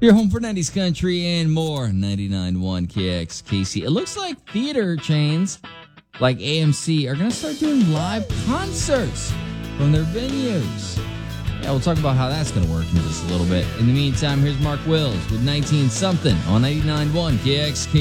Your home for 90s country and more. 99.1 KXKC. It looks like theater chains like AMC are going to start doing live concerts from their venues. Yeah, we'll talk about how that's going to work in just a little bit. In the meantime, here's Mark Wills with 19 something on 99.1 KXKC.